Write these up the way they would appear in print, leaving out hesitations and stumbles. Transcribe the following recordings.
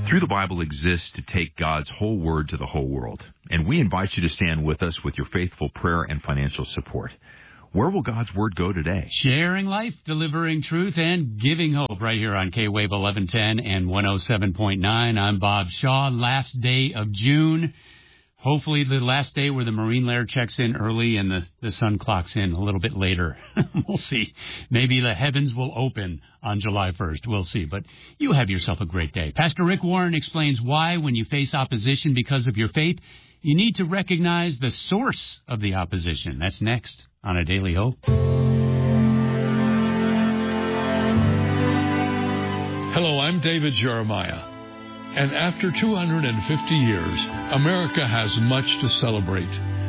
Through the Bible exists to take God's whole word to the whole world, and we invite you to stand with us with your faithful prayer and financial support. Where will God's word go today? Sharing life, delivering truth, and giving hope right here on K-Wave 1110 and 107.9. I'm Bob Shaw. Last day of June. Hopefully the last day where the Marine Lair checks in early and the sun clocks in a little bit later. We'll see. Maybe the heavens will open on July 1st. We'll see. But you have yourself a great day. Pastor Rick Warren explains why, when you face opposition because of your faith, you need to recognize the source of the opposition. That's next on A Daily Hope. Hello, I'm David Jeremiah. And after 250 years, America has much to celebrate.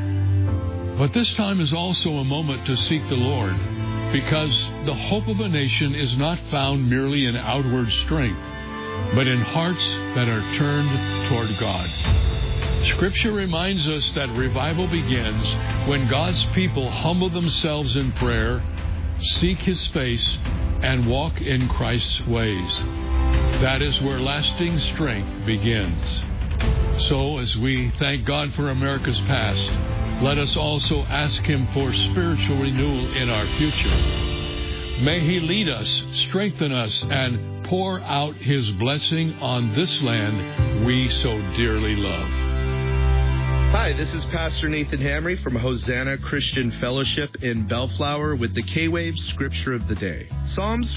But this time is also a moment to seek the Lord, because the hope of a nation is not found merely in outward strength, but in hearts that are turned toward God. Scripture reminds us that revival begins when God's people humble themselves in prayer, seek His face, and walk in Christ's ways. That is where lasting strength begins. So, as we thank God for America's past, let us also ask Him for spiritual renewal in our future. May He lead us, strengthen us, and pour out His blessing on this land we so dearly love. Hi, this is Pastor Nathan Hamry from Hosanna Christian Fellowship in Bellflower with the K-Wave Scripture of the Day. Psalms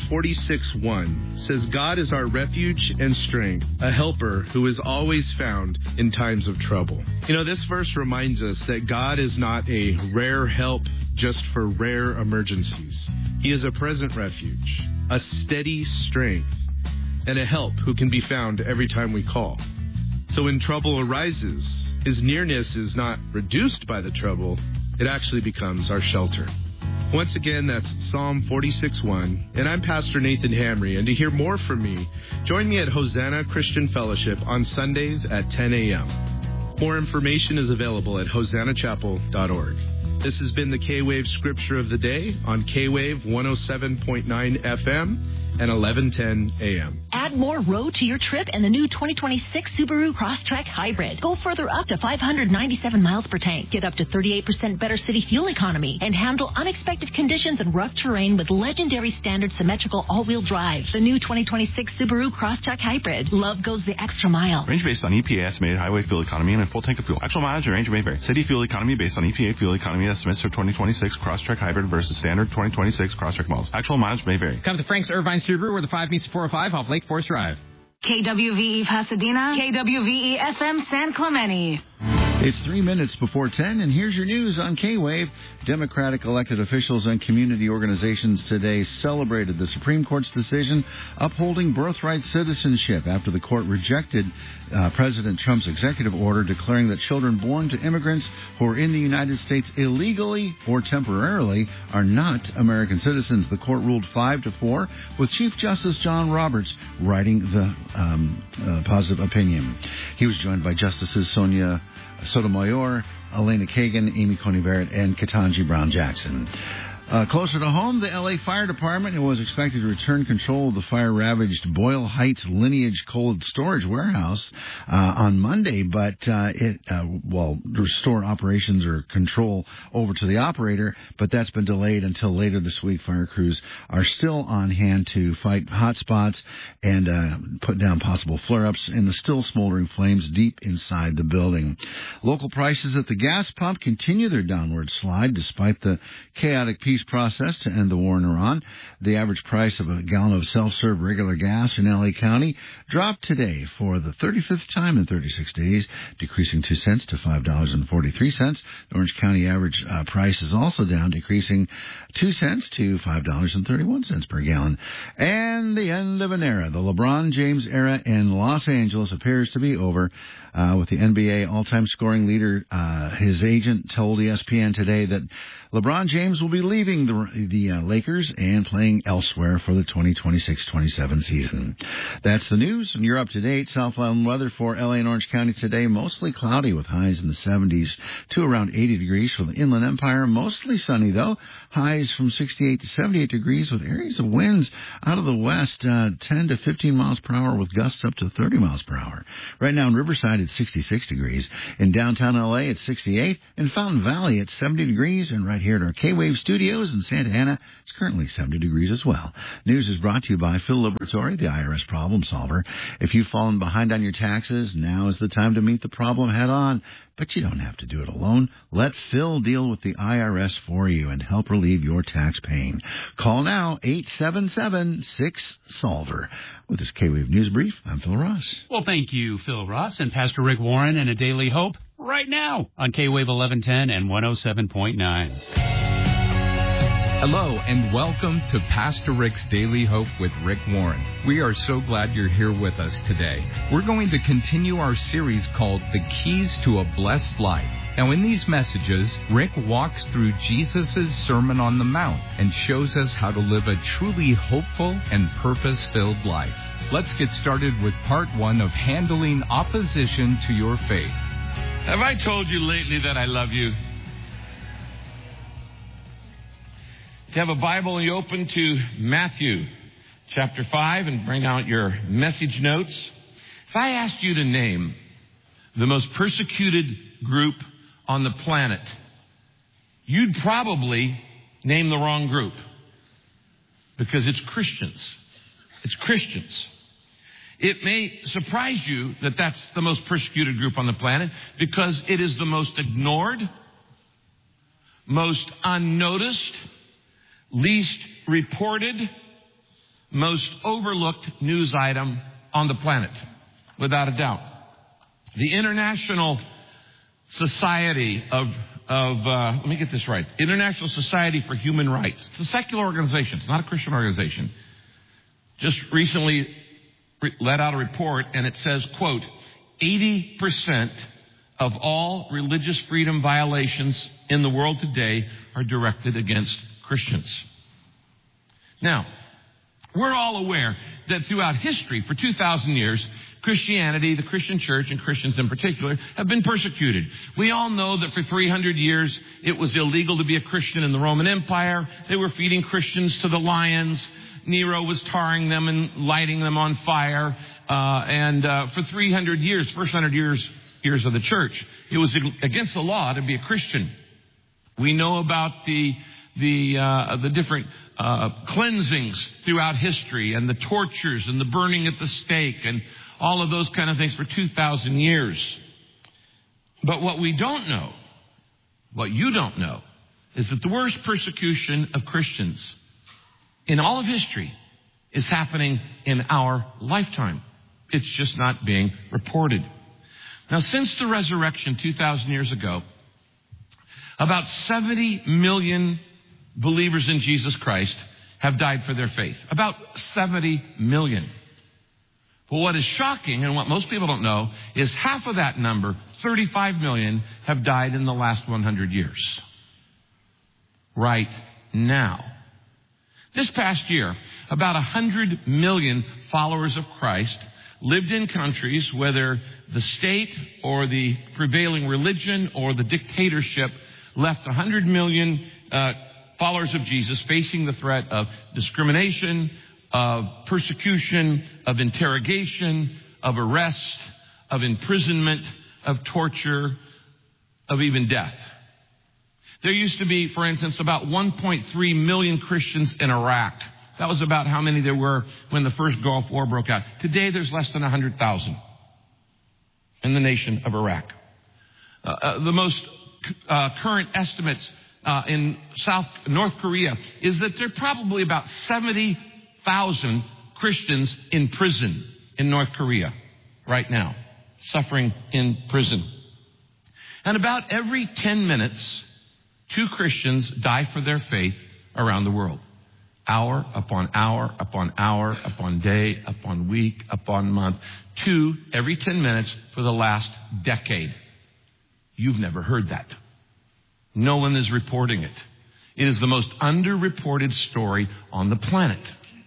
46:1 says, God is our refuge and strength, a helper who is always found in times of trouble. You know, this verse reminds us that God is not a rare help just for rare emergencies. He is a present refuge, a steady strength, and a help who can be found every time we call. So when trouble arises, His nearness is not reduced by the trouble, it actually becomes our shelter. Once again, that's Psalm 46:1, and I'm Pastor Nathan Hamry, and to hear more from me, join me at Hosanna Christian Fellowship on Sundays at 10 a.m. More information is available at hosannachapel.org. This has been the K-Wave Scripture of the Day on K-Wave 107.9 FM and 1110 AM. Add more road to your trip in the new 2026 Subaru Crosstrek Hybrid. Go further up to 597 miles per tank. Get up to 38% better city fuel economy and handle unexpected conditions and rough terrain with legendary standard symmetrical all-wheel drive. The new 2026 Subaru Crosstrek Hybrid. Love goes the extra mile. Range based on EPA estimated highway fuel economy and a full tank of fuel. Actual mileage and range may vary. City fuel economy based on EPA fuel economy estimates for 2026 Crosstrek Hybrid versus standard 2026 Crosstrek models. Actual mileage may vary. Come to Frank's Irvine Subaru, where the 5 meets 405 off Lake Forest Drive. KWVE Pasadena, KWVE FM San Clemente. It's 3 minutes before 10, and here's your news on K-Wave. Democratic elected officials and community organizations today celebrated the Supreme Court's decision upholding birthright citizenship after the court rejected President Trump's executive order declaring that children born to immigrants who are in the United States illegally or temporarily are not American citizens. The court ruled 5-4, with Chief Justice John Roberts writing the positive opinion. He was joined by Justices Sonia Sotomayor, Elena Kagan, Amy Coney Barrett, and Ketanji Brown Jackson. Closer to home, the L.A. Fire Department was expected to return control of the fire-ravaged Boyle Heights Lineage Cold Storage Warehouse on Monday, but restore operations or control over to the operator, but that's been delayed until later this week. Fire crews are still on hand to fight hot spots and put down possible flare-ups in the still smoldering flames deep inside the building. Local prices at the gas pump continue their downward slide despite the chaotic peace process to end the war in Iran. The average price of a gallon of self-serve regular gas in L.A. County dropped today for the 35th time in 36 days, decreasing 2 cents to $5.43. The Orange County average price is also down, decreasing 2 cents to $5.31 per gallon. And the end of an era. The LeBron James era in Los Angeles appears to be over. With the NBA all-time scoring leader, his agent told ESPN today that LeBron James will be leaving leaving the Lakers and playing elsewhere for the 2026-27 season. That's the news, and you're up to date. Southland weather for LA and Orange County today, mostly cloudy with highs in the 70s to around 80 degrees for the Inland Empire. Mostly sunny, though. Highs from 68 to 78 degrees with areas of winds out of the west, 10 to 15 miles per hour with gusts up to 30 miles per hour. Right now in Riverside, it's 66 degrees. In downtown LA, it's 68. In Fountain Valley, it's 70 degrees. And right here at our K-Wave studios in Santa Ana, it's currently 70 degrees as well. News is brought to you by Phil Liberatore, the IRS problem solver. If you've fallen behind on your taxes, now is the time to meet the problem head on. But you don't have to do it alone. Let Phil deal with the IRS for you and help relieve your tax pain. Call now, 877-6-SOLVER. With this K-Wave News Brief, I'm Phil Ross. Well, thank you, Phil Ross and Pastor Rick Warren and A Daily Hope right now on K-Wave 1110 and 107.9. Hello and welcome to Pastor Rick's Daily Hope with Rick Warren. We are so glad you're here with us today. We're going to continue our series called The Keys to a Blessed Life. Now in these messages, Rick walks through Jesus' Sermon on the Mount and shows us how to live a truly hopeful and purpose-filled life. Let's get started with part 1 of handling opposition to your faith. Have I told you lately that I love you? If you have a Bible, you open to Matthew chapter 5 and bring out your message notes. If I asked you to name the most persecuted group on the planet, you'd probably name the wrong group because it's Christians. It's Christians. It may surprise you that that's the most persecuted group on the planet because it is the most ignored, most unnoticed, least reported, most overlooked news item on the planet, without a doubt. The International Society let me get this right. International Society for Human Rights. It's a secular organization. It's not a Christian organization. Just recently let out a report, and it says, quote, 80% of all religious freedom violations in the world today are directed against Christians. Now, we're all aware that throughout history, for 2,000 years, Christianity, the Christian church, and Christians in particular, have been persecuted. We all know that for 300 years, it was illegal to be a Christian in the Roman Empire. They were feeding Christians to the lions. Nero was tarring them and lighting them on fire. For 300 years, first 100 years of the church, it was against the law to be a Christian. We know about the different cleansings throughout history and the tortures and the burning at the stake and all of those kind of things for 2,000 years. But what we don't know, what you don't know, is that the worst persecution of Christians in all of history is happening in our lifetime. It's just not being reported. Now, since the resurrection 2,000 years ago, about 70 million believers in Jesus Christ have died for their faith. About 70 million. But what is shocking, and what most people don't know, is half of that number, 35 million, have died in the last 100 years. Right now. This past year, about 100 million followers of Christ lived in countries, whether the state or the prevailing religion or the dictatorship left 100 million followers of Jesus facing the threat of discrimination, of persecution, of interrogation, of arrest, of imprisonment, of torture, of even death. There used to be, for instance, about 1.3 million Christians in Iraq. That was about how many there were when the first Gulf War broke out. Today, there's less than 100,000 in the nation of Iraq. The most current estimates in North Korea is that there are probably about 70,000 Christians in prison in North Korea right now, suffering in prison. And about every 10 minutes, 2 Christians die for their faith around the world. Hour upon hour upon hour upon day upon week upon month. 2 every 10 minutes for the last decade. You've never heard that. No one is reporting it. It is the most underreported story on the planet.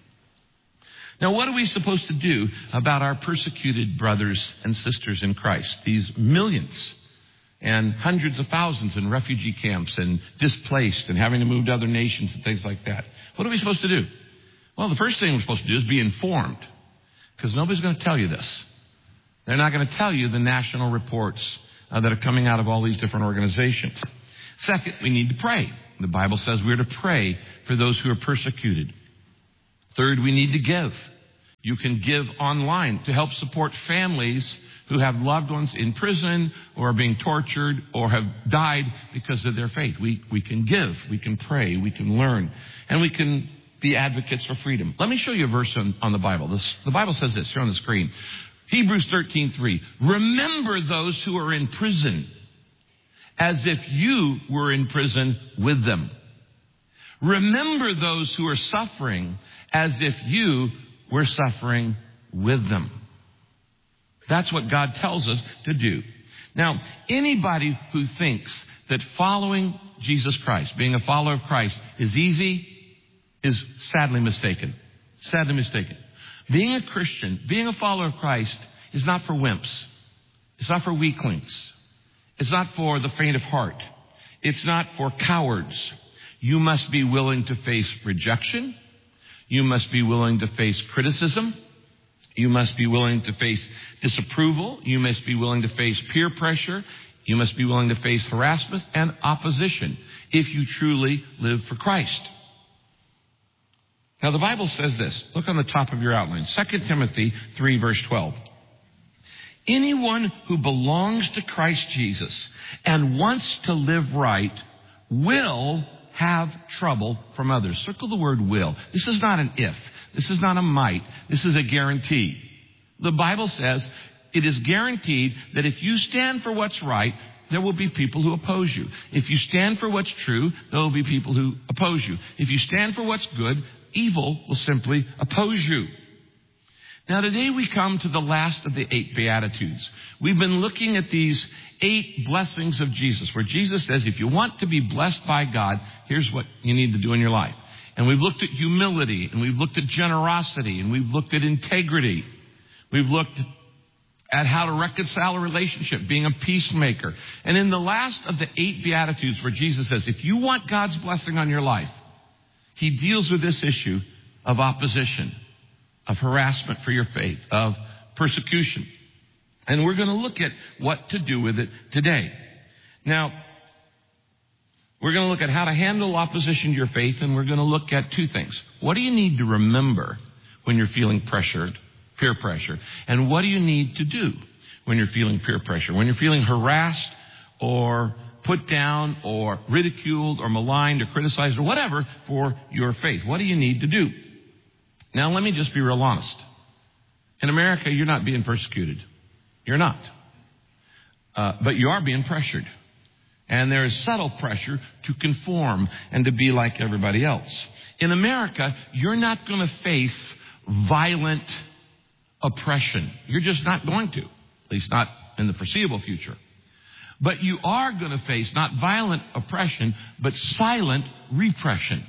Now, what are we supposed to do about our persecuted brothers and sisters in Christ? These millions and hundreds of thousands in refugee camps and displaced and having to move to other nations and things like that. What are we supposed to do? Well, the first thing we're supposed to do is be informed, because nobody's going to tell you this. They're not going to tell you the national reports that are coming out of all these different organizations. Second, we need to pray. The Bible says we're to pray for those who are persecuted. Third, we need to give. You can give online to help support families who have loved ones in prison or are being tortured or have died because of their faith. We can give, we can pray, we can learn, and we can be advocates for freedom. Let me show you a verse on the Bible. The Bible says this here on the screen. Hebrews 13:3. Remember those who are in prison as if you were in prison with them. Remember those who are suffering as if you were suffering with them. That's what God tells us to do. Now, anybody who thinks that following Jesus Christ, being a follower of Christ, is easy is sadly mistaken. Sadly mistaken. Being a Christian, being a follower of Christ is not for wimps. It's not for weaklings. It's not for the faint of heart. It's not for cowards. You must be willing to face rejection. You must be willing to face criticism. You must be willing to face disapproval. You must be willing to face peer pressure. You must be willing to face harassment and opposition if you truly live for Christ. Now, the Bible says this. Look on the top of your outline. 2 Timothy 3, verse 12. Anyone who belongs to Christ Jesus and wants to live right will have trouble from others. Circle the word will. This is not an if. This is not a might. This is a guarantee. The Bible says it is guaranteed that if you stand for what's right, there will be people who oppose you. If you stand for what's true, there will be people who oppose you. If you stand for what's good, evil will simply oppose you. Now, today we come to the last of the 8 Beatitudes. We've been looking at these 8 blessings of Jesus, where Jesus says, if you want to be blessed by God, here's what you need to do in your life. And we've looked at humility, and we've looked at generosity, and we've looked at integrity. We've looked at how to reconcile a relationship, being a peacemaker. And in the last of the 8 Beatitudes, where Jesus says, if you want God's blessing on your life, he deals with this issue of opposition, of harassment for your faith, of persecution. And we're going to look at what to do with it today. Now, we're going to look at how to handle opposition to your faith, and we're going to look at 2 things. What do you need to remember when you're feeling pressured, peer pressure? And what do you need to do when you're feeling peer pressure? When you're feeling harassed or put down or ridiculed or maligned or criticized or whatever for your faith? What do you need to do? Now, let me just be real honest. In America, you're not being persecuted. You're not. But you are being pressured. And there is subtle pressure to conform and to be like everybody else. In America, you're not going to face violent oppression. You're just not going to. At least not in the foreseeable future. But you are going to face not violent oppression, but silent repression.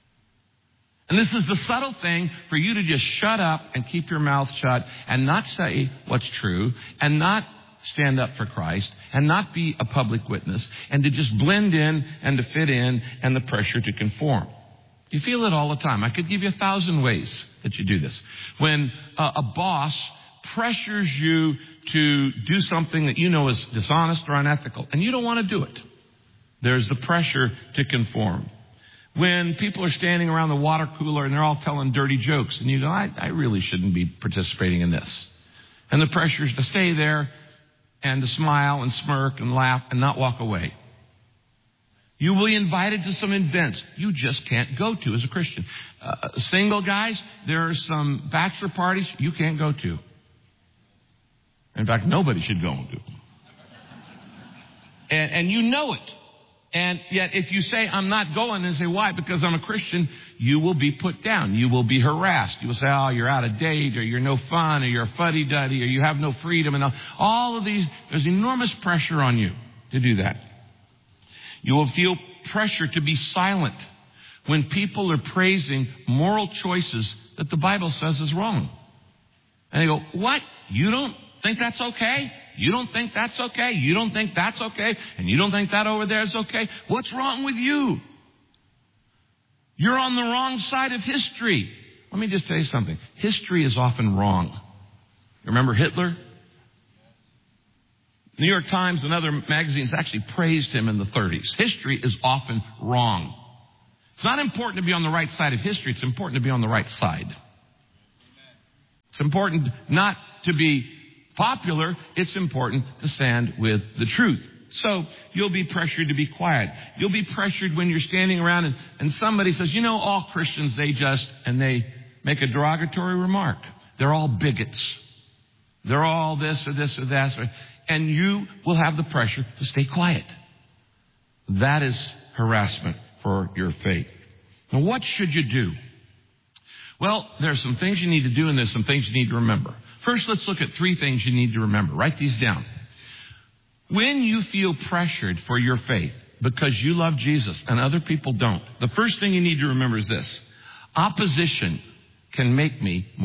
And this is the subtle thing for you to just shut up and keep your mouth shut and not say what's true and not stand up for Christ and not be a public witness and to just blend in and to fit in and the pressure to conform. You feel it all the time. I could give you 1,000 ways that you do this. When a boss pressures you to do something that you know is dishonest or unethical and you don't want to do it, there's the pressure to conform. When people are standing around the water cooler and they're all telling dirty jokes and you go, I really shouldn't be participating in this. And the pressure is to stay there and to smile and smirk and laugh and not walk away. You will be invited to some events you just can't go to as a Christian. Single guys, there are some bachelor parties you can't go to. In fact, nobody should go to. And you know it. And yet if you say, I'm not going, and say, why? Because I'm a Christian, you will be put down. You will be harassed. You will say, oh, you're out of date, or you're no fun, or you're a fuddy-duddy, or you have no freedom. And all of these, there's enormous pressure on you to do that. You will feel pressure to be silent when people are praising moral choices that the Bible says is wrong. And they go, what? You don't think that's okay? You don't think that's okay? You don't think that's okay? And you don't think that over there is okay? What's wrong with you? You're on the wrong side of history. Let me just tell you something. History is often wrong. Remember Hitler? New York Times and other magazines actually praised him in the 30s. History is often wrong. It's not important to be on the right side of history. It's important to be on the right side. It's important not to be popular. It's important to stand with the truth. So you'll be pressured to be quiet. You'll be pressured when you're standing around and somebody says, you know, all Christians, and they make a derogatory remark. They're all bigots. They're all this or this or that. And you will have the pressure to stay quiet. That is harassment for your faith. Now, what should you do? Well, there are some things you need to do and there's some things you need to remember. First, let's look at 3 things you need to remember. Write these down. When you feel pressured for your faith because you love Jesus and other people don't, the first thing you need to remember is this. Opposition can make me more